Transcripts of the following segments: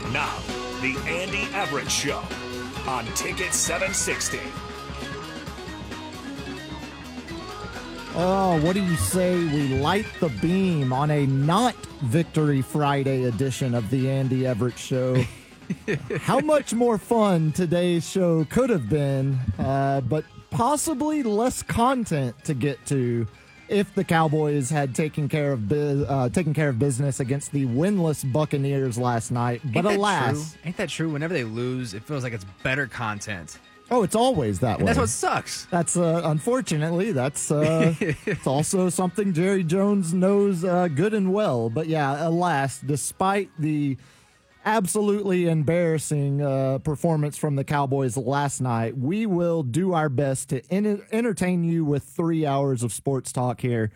Now, the Andy Everett Show on Ticket 760. Oh, what do you say we light the beam on a not Victory Friday edition of the Andy Everett Show? How much more fun today's show could have been, but possibly less content to get to if the Cowboys had taken care of business against the winless Buccaneers last night. But alas, ain't that true? Whenever they lose, it feels like it's better content. Oh, it's always that way. That's what sucks. That's unfortunately, that's it's also something Jerry Jones knows good and well. But yeah, alas, despite the absolutely embarrassing performance from the Cowboys last night, we will do our best to entertain you with 3 hours of sports talk here,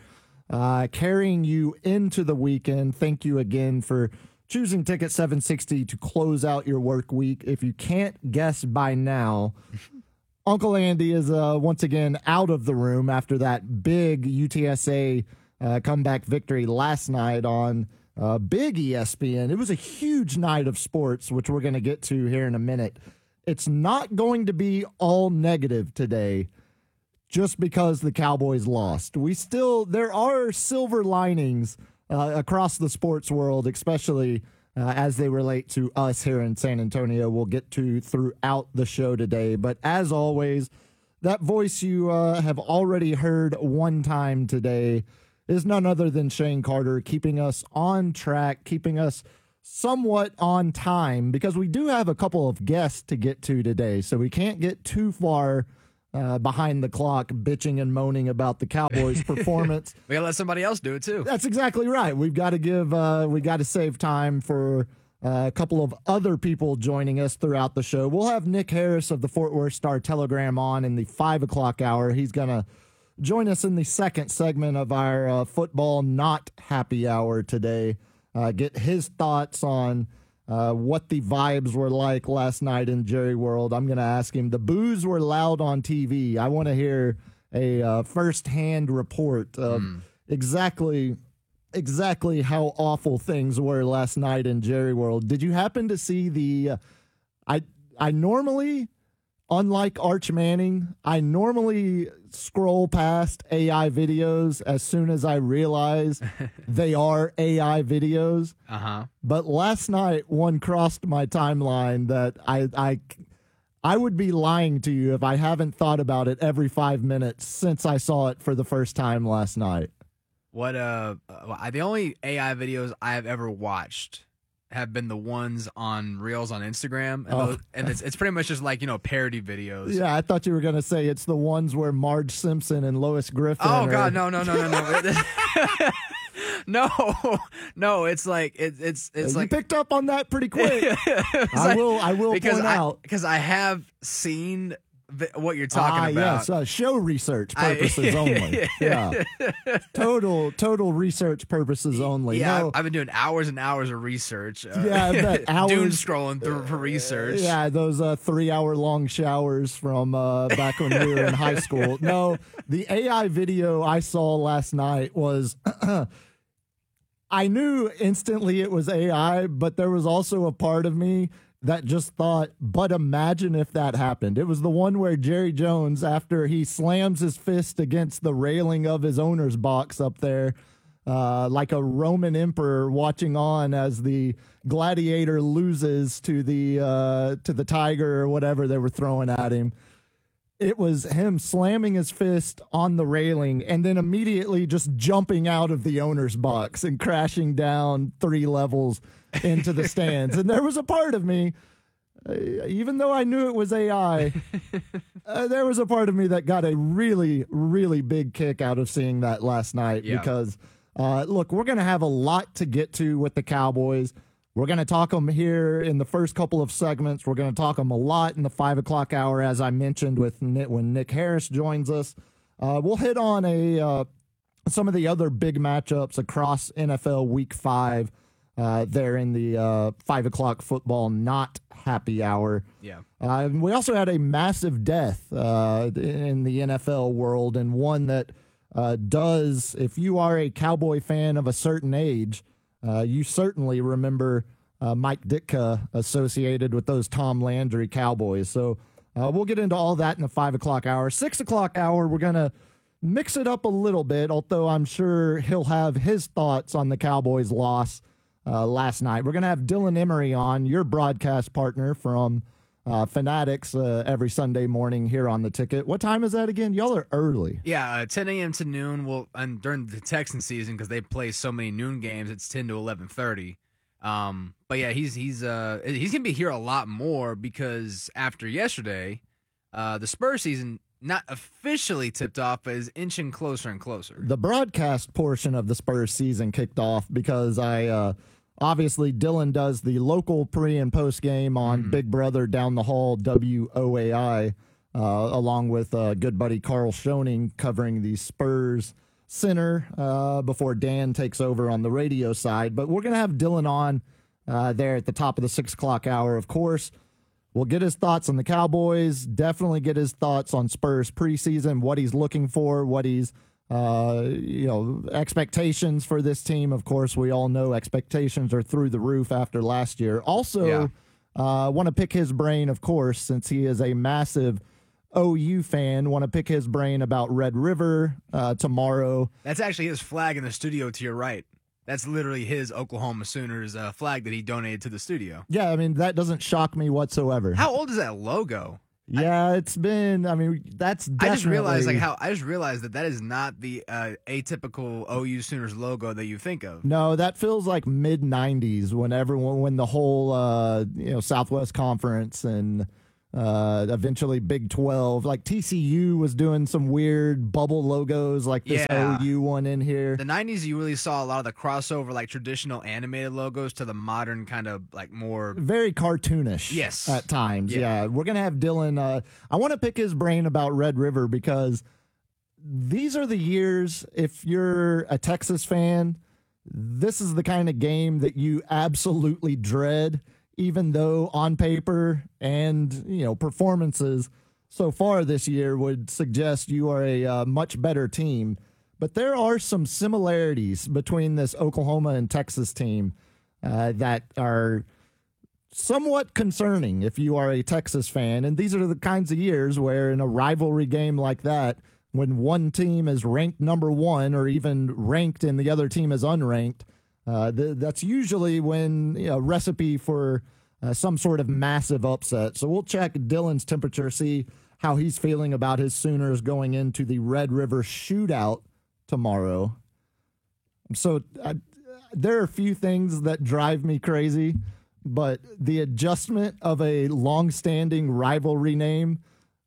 carrying you into the weekend. Thank you again for choosing Ticket 760 to close out your work week. If you can't guess by now, Uncle Andy is once again out of the room after that big UTSA comeback victory last night on big ESPN. It was a huge night of sports, which we're going to get to here in a minute. It's not going to be all negative today just because the Cowboys lost. There are silver linings across the sports world, especially as they relate to us here in San Antonio. We'll get to throughout the show today. But as always, that voice you have already heard one time today is none other than Shane Carter, keeping us on track, keeping us somewhat on time, because we do have a couple of guests to get to today, so we can't get too far behind the clock bitching and moaning about the Cowboys' performance. We gotta let somebody else do it too. That's exactly right. We've got to save time for a couple of other people joining us throughout the show. We'll have Nick Harris of the Fort Worth Star-Telegram on in the 5 o'clock hour. He's going to join us in the second segment of our football not happy hour today. Get his thoughts on what the vibes were like last night in Jerry World. I'm going to ask him. The boos were loud on TV. I want to hear a first-hand report of exactly how awful things were last night in Jerry World. Did you happen to see the I normally, unlike Arch Manning, I normally scroll past AI videos as soon as I realize they are AI videos. But last night, one crossed my timeline that I would be lying to you if I haven't thought about it every 5 minutes since I saw it for the first time last night. The only AI videos I have ever watched have been the ones on Reels on Instagram, and it's pretty much just like, parody videos. Yeah, I thought you were going to say it's the ones where Marge Simpson and Lois Griffin. Oh God, no. No, it's like it's you like picked up on that pretty quick. I will point out because I have seen what you're talking about. Yes, show research purposes only. Yeah, total research purposes only. Yeah, no. I've been doing hours and hours of research. I bet hours doom scrolling through for research. Yeah, those 3-hour-long showers from back when we were in high school. No, the AI video I saw last night was. I knew instantly it was AI, but there was also a part of me that just thought, but imagine if that happened. It was the one where Jerry Jones, after he slams his fist against the railing of his owner's box up there, like a Roman emperor watching on as the gladiator loses to the tiger or whatever they were throwing at him. It was him slamming his fist on the railing and then immediately just jumping out of the owner's box and crashing down 3 levels into the stands. And there was a part of me, even though I knew it was AI, there was a part of me that got a really, really big kick out of seeing that last night. Because, look, we're going to have a lot to get to with the Cowboys. We're going to talk them here in the first couple of segments. We're going to talk them a lot in the 5 o'clock hour, as I mentioned, when Nick Harris joins us. We'll hit on some of the other big matchups across NFL Week 5 there in the 5 o'clock football not happy hour. Yeah. We also had a massive death in the NFL world, and one that does, if you are a Cowboy fan of a certain age, you certainly remember Mike Ditka associated with those Tom Landry Cowboys. So we'll get into all that in the 5 o'clock hour. 6 o'clock hour, we're going to mix it up a little bit, although I'm sure he'll have his thoughts on the Cowboys' loss last night. We're going to have Dylan Emery on, your broadcast partner from Fanatics every Sunday morning here on the Ticket. What time is that again? Y'all are early. Yeah, 10 a.m. to noon. Well, and during the Texan season, because they play so many noon games, it's 10 to 11:30. But yeah, he's gonna be here a lot more because after yesterday, the Spurs season not officially tipped off, but is inching closer and closer. The broadcast portion of the Spurs season kicked off because obviously Dylan does the local pre and post game on Big Brother Down the Hall WOAI, along with good buddy Carl Schoening covering the Spurs Center before Dan takes over on the radio side. But we're going to have Dylan on there at the top of the 6 o'clock hour, of course. We'll get his thoughts on the Cowboys, definitely get his thoughts on Spurs preseason, what he's looking for, what he's, expectations for this team. Of course, we all know expectations are through the roof after last year. Also, want to pick his brain, of course, since he is a massive OU fan, want to pick his brain about Red River tomorrow. That's actually his flag in the studio to your right. That's literally his Oklahoma Sooners flag that he donated to the studio. Yeah, I mean, that doesn't shock me whatsoever. How old is that logo? Yeah, it's been, that's definitely. I just realized that is not the atypical OU Sooners logo that you think of. No, that feels like mid-90s when the whole, Southwest Conference and eventually Big 12, like TCU was doing some weird bubble logos like this OU one in here. The 90s, you really saw a lot of the crossover, like traditional animated logos to the modern kind of like more very cartoonish. Yes, at times. Yeah, we're gonna have Dylan. I want to pick his brain about Red River because these are the years. If you're a Texas fan, this is the kind of game that you absolutely dread. Even though on paper and, performances so far this year would suggest you are a much better team. But there are some similarities between this Oklahoma and Texas team that are somewhat concerning if you are a Texas fan. And these are the kinds of years where in a rivalry game like that, when one team is ranked number one or even ranked and the other team is unranked, that's usually when a recipe for some sort of massive upset. So we'll check Dylan's temperature, see how he's feeling about his Sooners going into the Red River shootout tomorrow. So there are a few things that drive me crazy, but the adjustment of a long-standing rivalry name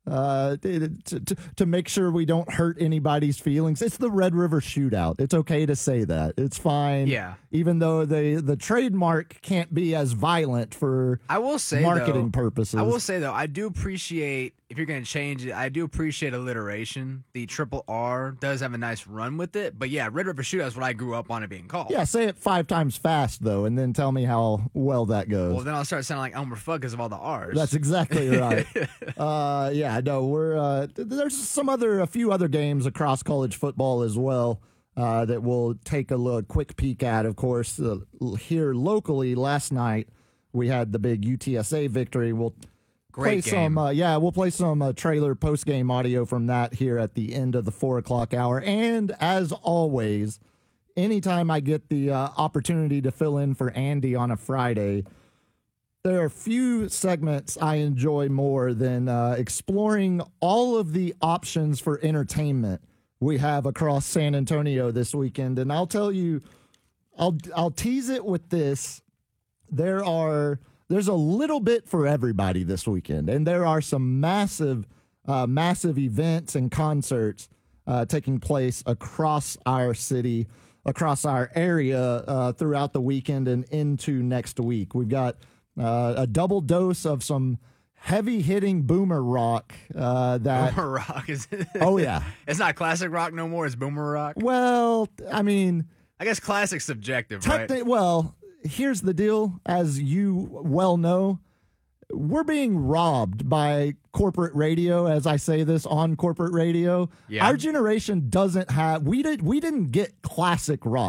to make sure we don't hurt anybody's feelings. It's the Red River shootout. It's okay to say that. It's fine. Yeah. Even though the trademark can't be as violent for marketing purposes. I will say, though, I do appreciate, if you're going to change it, I do appreciate alliteration. The triple R does have a nice run with it. But yeah, Red River shootout is what I grew up on it being called. Yeah, say it 5 times fast, though, and then tell me how well that goes. Well, then I'll start sounding like Elmer Fudd because of all the R's. That's exactly right. No, we're there's a few other games across college football as well that we'll take a quick peek at. Of course, here locally last night we had the big UTSA victory. We'll play some trailer post game audio from that here at the end of the 4 o'clock hour. And as always, anytime I get the opportunity to fill in for Andy on a Friday, there are few segments I enjoy more than exploring all of the options for entertainment we have across San Antonio this weekend. And I'll tell you, I'll tease it with this. There's a little bit for everybody this weekend, and there are some massive events and concerts taking place across our city, across our area throughout the weekend and into next week. We've got a double dose of some heavy-hitting boomer rock. Boomer rock? Is it? Oh, yeah. It's not classic rock no more, it's boomer rock? Well, I guess classic's subjective, right? Well, here's the deal. As you well know, we're being robbed by corporate radio, as I say this on corporate radio. Yeah. Our generation doesn't have... We didn't get classic rock.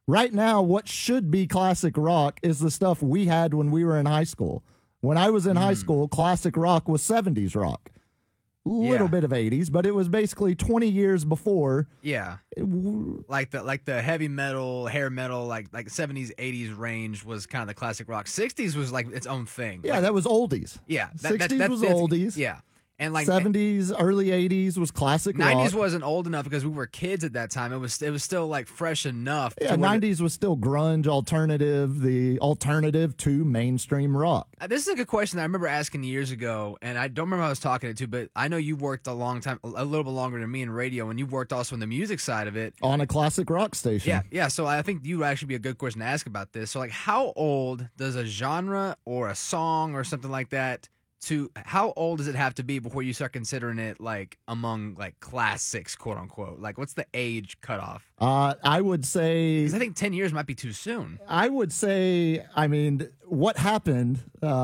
Right now, what should be classic rock is the stuff we had when we were in high school. When I was in high school, classic rock was 70s rock. Little bit of 80s, but it was basically 20 years before. Yeah. Like the heavy metal, hair metal, like 70s, 80s range was kind of the classic rock. 60s was like its own thing. Yeah, that was oldies. Yeah. 60s was oldies. Yeah. And like 70s, early 80s was classic 90s rock. wasn't old enough because we were kids at that time. It was still like fresh enough. Yeah, 90s was still grunge, alternative, the alternative to mainstream rock. This is a good question that I remember asking years ago, and I don't remember who I was talking to, but I know you worked a long time, a little bit longer than me in radio, and you worked also in the music side of it. On a classic rock station. Yeah. So I think you would actually be a good question to ask about this. So, like, how old does a genre or a song or something like that how old does it have to be before you start considering it like among like classics, quote unquote? Like, what's the age cutoff? I would say, 'cause I think 10 years might be too soon. I would say, I mean, what happened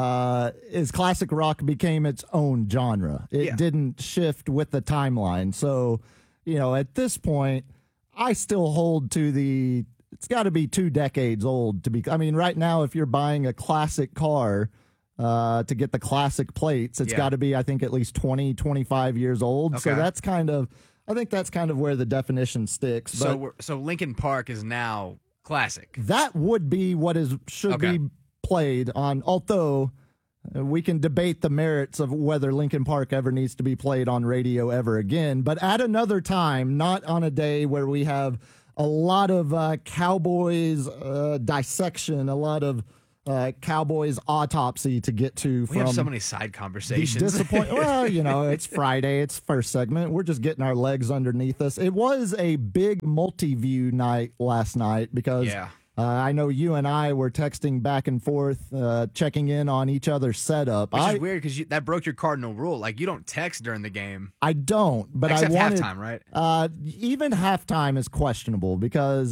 is classic rock became its own genre. It didn't shift with the timeline. So, at this point, I still hold to it's got to be 2 decades old to be. I mean, right now, if you're buying a classic car, to get the classic plates, it's got to be, I think, at least 20, 25 years old. Okay. So that's I think that's kind of where the definition sticks. But So Linkin Park is now classic. that would be what should be played on, although we can debate the merits of whether Linkin Park ever needs to be played on radio ever again. But at another time, not on a day where we have a lot of Cowboys dissection, a lot of Cowboys autopsy to get to. We have so many side conversations. Well, it's Friday. It's first segment. We're just getting our legs underneath us. It was a big multi-view night last night because I know you and I were texting back and forth, checking in on each other's setup. Which is weird because that broke your cardinal rule. Like, you don't text during the game. I don't, but except I wanted halftime, right? Even halftime is questionable because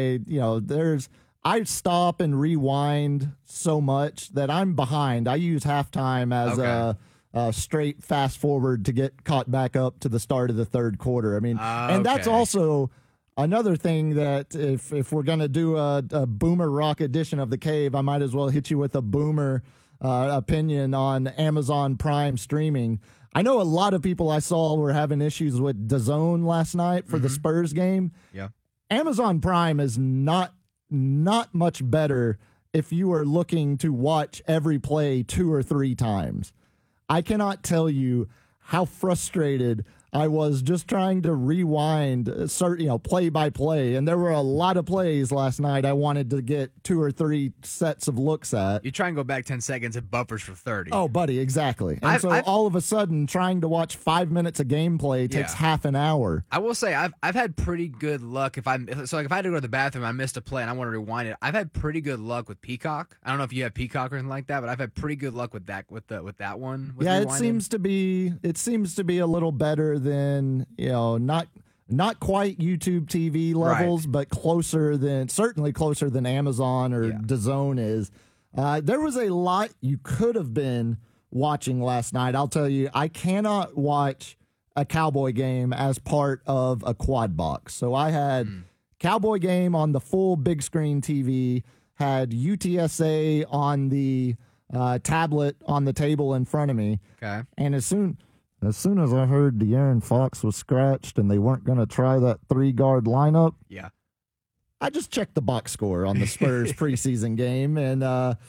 I stop and rewind so much that I'm behind. I use halftime as a straight fast forward to get caught back up to the start of the third quarter. I mean, and that's also another thing that if we're going to do a boomer rock edition of The Cave, I might as well hit you with a boomer opinion on Amazon Prime streaming. I know a lot of people I saw were having issues with DAZN last night for the Spurs game. Yeah. Amazon Prime is not much better if you are looking to watch every play 2 or 3 times. I cannot tell you how frustrated I was just trying to rewind, play by play. And there were a lot of plays last night I wanted to get 2 or 3 sets of looks at. You try and go back 10 seconds, it buffers for 30. Oh, buddy, exactly. And all of a sudden, trying to watch 5 minutes of gameplay takes half an hour. I will say I've had pretty good luck if I had to go to the bathroom, I missed a play and I want to rewind it. I've had pretty good luck with Peacock. I don't know if you have Peacock or anything like that, but I've had pretty good luck with that one. With yeah, rewinding. it seems to be a little better than, not quite YouTube TV levels, but certainly closer than Amazon or DAZN is. There was a lot you could have been watching last night. I'll tell you, I cannot watch a Cowboy game as part of a quad box. So I had Cowboy game on the full big screen TV, had UTSA on the tablet on the table in front of me. Okay. And as soon as I heard De'Aaron Fox was scratched and they weren't going to try that 3-guard lineup, I just checked the box score on the Spurs preseason game. And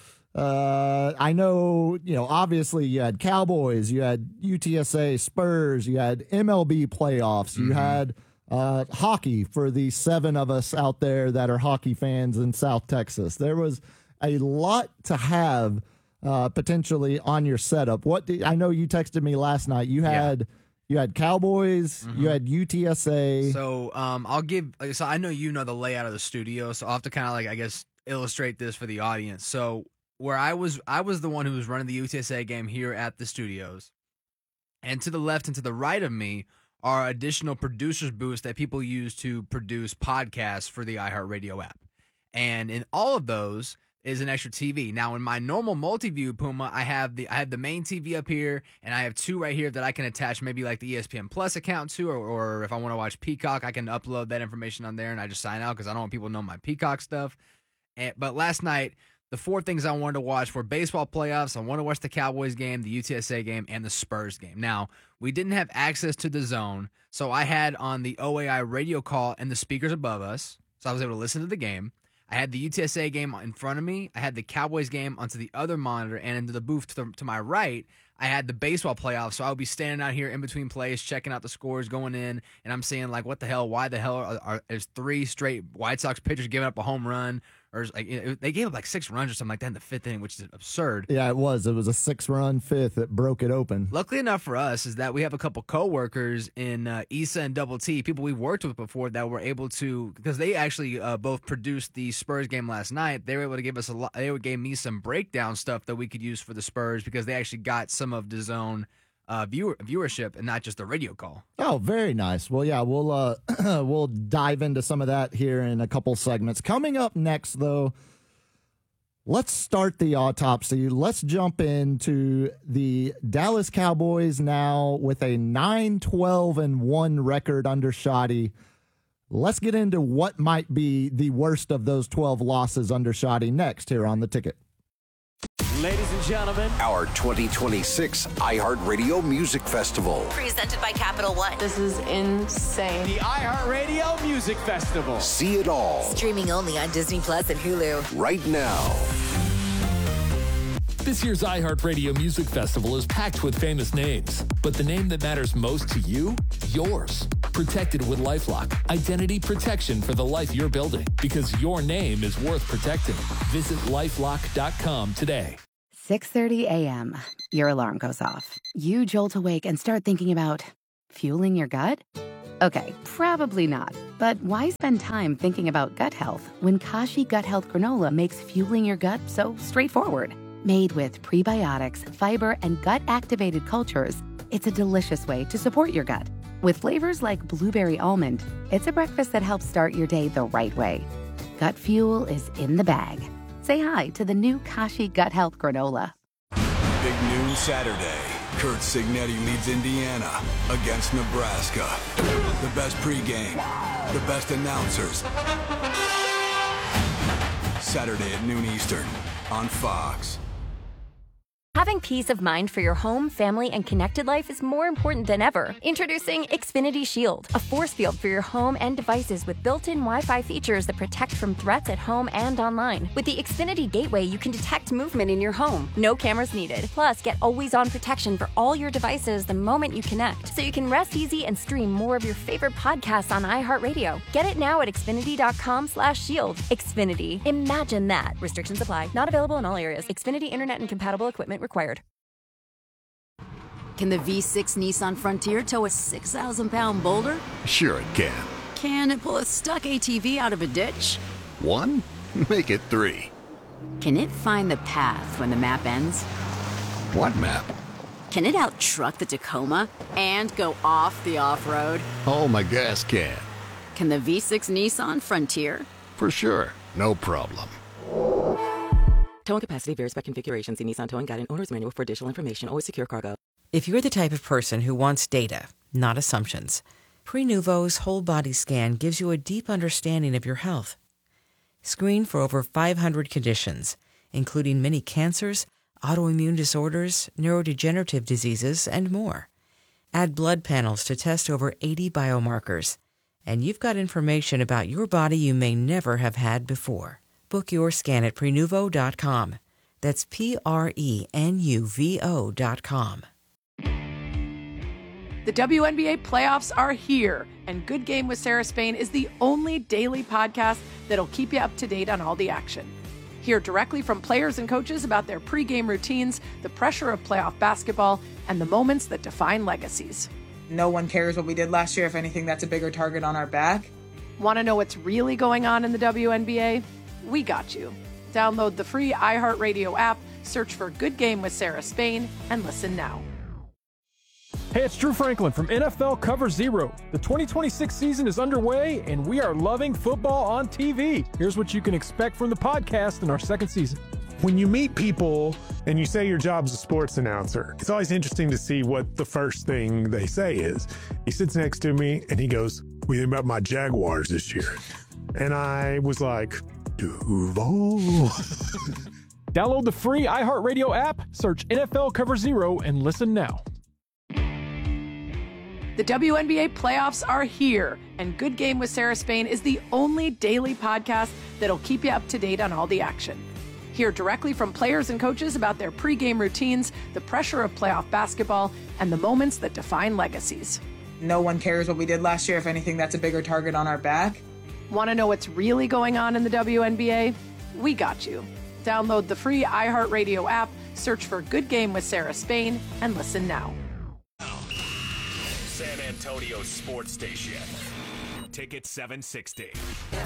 I know, obviously you had Cowboys, you had UTSA, Spurs, you had MLB playoffs, you had hockey for the 7 of us out there that are hockey fans in South Texas. There was a lot to have potentially on your setup. I know you texted me last night. You had Cowboys, you had UTSA. So so I know the layout of the studio, so I'll have to kind of illustrate this for the audience. So where I was the one who was running the UTSA game here at the studios. And to the left and to the right of me are additional producers booths that people use to produce podcasts for the iHeartRadio app. And in all of those, is an extra TV. Now, in my normal multi-view Puma, I have the main TV up here, and I have two right here that I can attach maybe like the ESPN Plus account to, or if I want to watch Peacock, I can upload that information on there, and I just sign out because I don't want people to know my Peacock stuff. But last night, the four things I wanted to watch were baseball playoffs. I wanted to watch the Cowboys game, the UTSA game, and the Spurs game. Now, we didn't have access to the zone, so I had on the OAI radio call and the speakers above us, so I was able to listen to the game. I had the UTSA game in front of me. I had the Cowboys game onto the other monitor, and into the booth to my right, I had the baseball playoffs. So I would be standing out here in between plays, checking out the scores going in, and I'm seeing, like, what the hell? Why the hell there's three straight White Sox pitchers giving up a home run? Or like they gave up like 6 runs or something like that in the fifth inning, which is absurd. Yeah, it was. It was a 6-run fifth that broke it open. Luckily enough for us is that we have a couple coworkers in ISA and Double T, people we've worked with before that were able to, because they actually both produced the Spurs game last night. They were able to give us a lot. They gave me some breakdown stuff that we could use for the Spurs because they actually got some of the zone viewership and not just the radio call. Oh, very nice. Well, yeah, we'll we'll dive into some of that here in a couple segments. Coming up next, though, let's start the autopsy. Let's jump into the Dallas Cowboys now with a 9-12-1 record under Shoddy. Let's get into what might be the worst of those 12 losses under Shoddy next here on The Ticket. Ladies and gentlemen, our 2026 iHeartRadio Music Festival. Presented by Capital One. This is insane. The iHeartRadio Music Festival. See it all. Streaming only on Disney Plus and Hulu. Right now. This year's iHeartRadio Music Festival is packed with famous names, but the name that matters most to you? Yours. Protected with LifeLock. Identity protection for the life you're building, because your name is worth protecting. Visit LifeLock.com today. 6:30 a.m. Your alarm goes off. You jolt awake and start thinking about fueling your gut? Okay, probably not. But why spend time thinking about gut health when Kashi Gut Health Granola makes fueling your gut so straightforward? Made with prebiotics, fiber, and gut-activated cultures, it's a delicious way to support your gut. With flavors like blueberry almond, it's a breakfast that helps start your day the right way. Gut fuel is in the bag. Say hi to the new Kashi Gut Health Granola. Big noon Saturday. Kurt Signetti leads Indiana against Nebraska. The best pregame, the best announcers. Saturday at noon Eastern on Fox. Having peace of mind for your home, family, and connected life is more important than ever. Introducing Xfinity Shield, a force field for your home and devices with built-in Wi-Fi features that protect from threats at home and online. With the Xfinity Gateway, you can detect movement in your home. No cameras needed. Plus, get always-on protection for all your devices the moment you connect, so you can rest easy and stream more of your favorite podcasts on iHeartRadio. Get it now at Xfinity.com/shield. Xfinity. Imagine that. Restrictions apply. Not available in all areas. Xfinity Internet and compatible equipment required. Can the V6 Nissan Frontier tow a 6,000-pound boulder? Sure it can. Can it pull a stuck ATV out of a ditch? 1? Make it 3. Can it find the path when the map ends? What map? Can it out-truck the Tacoma and go off the off-road? Oh, my gas can. Can the V6 Nissan Frontier? For sure. No problem. Towing capacity varies by configuration. See Nissan Towing Guide and Owner's Manual for additional information. Always secure cargo. If you're the type of person who wants data, not assumptions, Prenuvo's whole body scan gives you a deep understanding of your health. Screen for over 500 conditions, including many cancers, autoimmune disorders, neurodegenerative diseases, and more. Add blood panels to test over 80 biomarkers. And you've got information about your body you may never have had before. Book your scan at Prenuvo.com. That's Prenuvo.com. The WNBA playoffs are here, and Good Game with Sarah Spain is the only daily podcast that'll keep you up to date on all the action. Hear directly from players and coaches about their pregame routines, the pressure of playoff basketball, and the moments that define legacies. No one cares what we did last year. If anything, that's a bigger target on our back. Want to know what's really going on in the WNBA? We got you. Download the free iHeartRadio app, search for Good Game with Sarah Spain, and listen now. Hey, it's Drew Franklin from NFL Cover Zero. The 2026 season is underway, and we are loving football on TV. Here's what you can expect from the podcast in our second season. When you meet people and you say your job's a sports announcer, it's always interesting to see what the first thing they say is. He sits next to me and he goes, "What do you think about my Jaguars this year?" And I was like, Duval. Download the free iHeartRadio app, search NFL Cover Zero, and listen now. The WNBA playoffs are here, and Good Game with Sarah Spain is the only daily podcast that'll keep you up to date on all the action. Hear directly from players and coaches about their pregame routines, the pressure of playoff basketball, and the moments that define legacies. No one cares what we did last year. If anything, that's a bigger target on our back. Want to know what's really going on in the WNBA? We got you. Download the free iHeartRadio app, search for Good Game with Sarah Spain, and listen now. San Antonio sports station. Ticket 760.